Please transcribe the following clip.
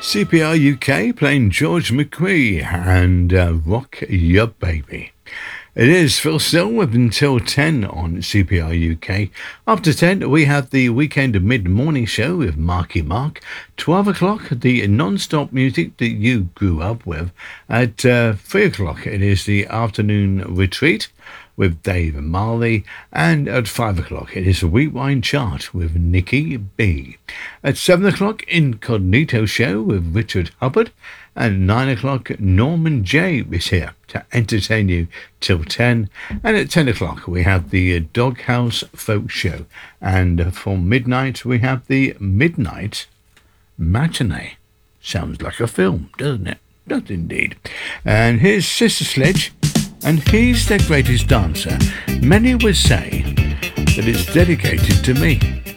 CPR UK playing George McCree and Rock Your Baby. It is Phil Stillwell until 10 on CPR UK. After 10, we have the weekend mid-morning show with Marky Mark. 12 o'clock, the non-stop music that you grew up with. At 3 o'clock, it is the afternoon retreat with Dave Marley, and at 5 o'clock it is the Rewind Chart with Nikki B. At 7 o'clock, Incognito Show with Richard Hubbard, and 9 o'clock Norman J is here to entertain you till 10, and at 10 o'clock we have the Doghouse Folk Show, and for midnight we have the Midnight Matinee. Sounds like a film, doesn't it? Does indeed. And here's Sister Sledge, and he's their greatest dancer. Many would say that it's dedicated to me.